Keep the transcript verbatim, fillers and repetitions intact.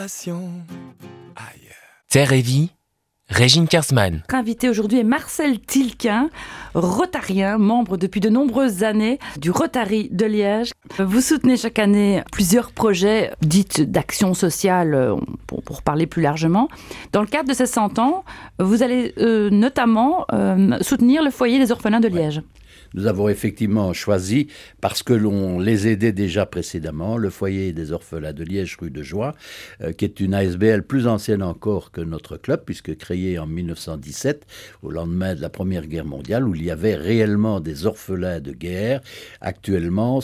Terre et Vie, Régine Kersman. Notre invité aujourd'hui est Marcel Tilquin, rotarien, membre depuis de nombreuses années du Rotary de Liège. Vous soutenez chaque année plusieurs projets dits d'action sociale, pour, pour parler plus largement. Dans le cadre de ces cent ans, vous allez euh, notamment euh, soutenir le foyer des orphelins de Liège. Ouais. Nous avons effectivement choisi, parce que l'on les aidait déjà précédemment, le foyer des orphelins de Liège, rue de Joie, euh, qui est une A S B L plus ancienne encore que notre club, puisque créée en mille neuf cent dix-sept, au lendemain de la Première Guerre mondiale, où il y avait réellement des orphelins de guerre. Actuellement,